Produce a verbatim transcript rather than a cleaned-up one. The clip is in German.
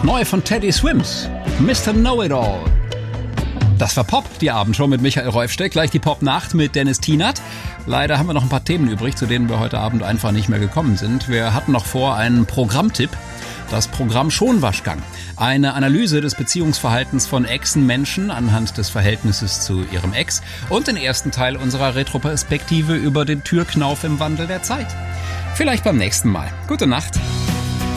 Neu von Teddy Swims, Mister Know-It-All. Das war Pop, die Abendshow mit Michael Räufstedt. Gleich die Pop-Nacht mit Dennis Tienert. Leider haben wir noch ein paar Themen übrig, zu denen wir heute Abend einfach nicht mehr gekommen sind. Wir hatten noch vor einen Programmtipp. Das Programm Schonwaschgang. Eine Analyse des Beziehungsverhaltens von Echsenmenschen anhand des Verhältnisses zu ihrem Ex. Und den ersten Teil unserer Retroperspektive über den Türknauf im Wandel der Zeit. Vielleicht beim nächsten Mal. Gute Nacht.